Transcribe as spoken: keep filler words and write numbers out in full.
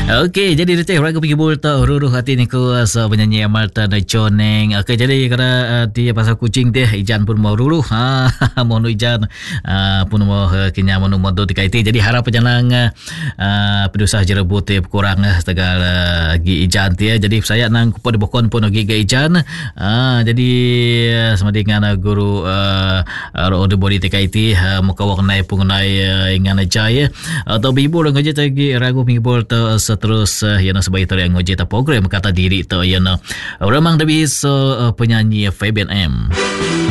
Okey, jadi dia teh ragu pergi bulta ruruh hati ni ku so penyanyi Amarta na Choneng. Okey, jadi kada uh, dia pasal kucing teh ijan pun mau ruruh. Ha mau ijan uh, pun mau uh, kenya mau modo dikaiti. Jadi harap penjanang uh, pedusah jerebut teh kurang uh, tegal uh, gi ijan teh. Jadi saya nang ku bokon pun gi ga ijan. Uh, jadi uh, sama dengan uh, guru uh, uh, ode body dikaiti uh, muka waknai pungunai uh, ingan jaya atau bibu lang aja tagi ragu minggu to seterus uh, yana sebagai tari ngoje ta program kata diri to yana ramang debi so uh, penyanyi Fabian M.